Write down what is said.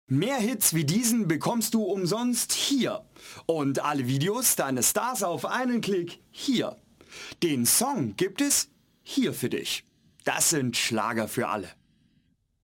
Mehr Hits wie diesen bekommst du umsonst hier. Und alle Videos deines Stars auf einen Klick hier. Den Song gibt es hier für dich. Das sind Schlager für alle.